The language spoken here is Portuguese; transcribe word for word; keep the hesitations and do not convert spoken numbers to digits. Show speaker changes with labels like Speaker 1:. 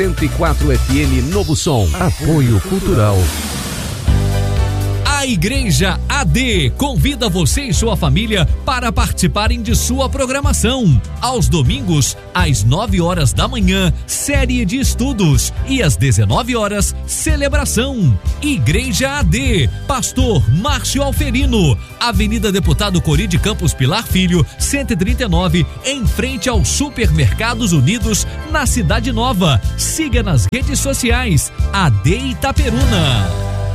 Speaker 1: cento e quatro F M Novo Som. Apoio Cultural.
Speaker 2: A Igreja A D convida você e sua família para participarem de sua programação. Aos domingos, às nove horas da manhã, série de estudos e às dezenove horas, celebração. Igreja A D, Pastor Márcio Alferino, Avenida Deputado Cori de Campos Pilar Filho, cento e trinta e nove, em frente aos Supermercados Unidos, na Cidade Nova. Siga nas redes sociais, A D Itaperuna.